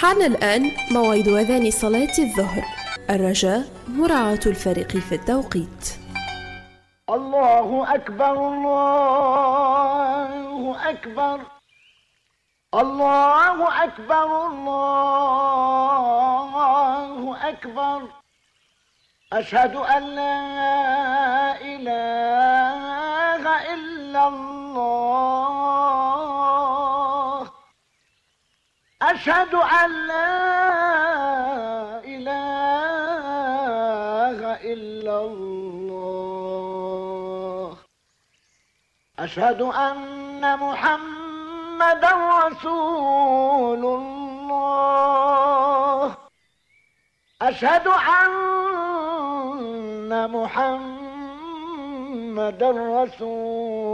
حان الآن موعد أذان صلاة الظهر. الرجاء مراعاة الفرق في التوقيت. الله أكبر الله أكبر الله أكبر الله أكبر. أشهد أن لا إله إلا الله. أشهد أن لا إله إلا الله. أشهد أن محمدا رسول الله. أشهد أن محمدا رسول